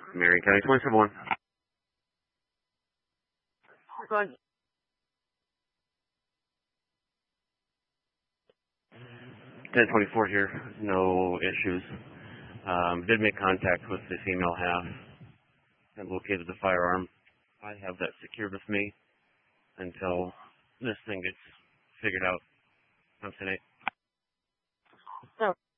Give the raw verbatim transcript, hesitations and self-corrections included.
Marion County, twenty-seven one. ten twenty-four here, no issues. Um, did make contact with the female half and located the firearm. I have that secured with me until this thing gets figured out. I'm ten eight.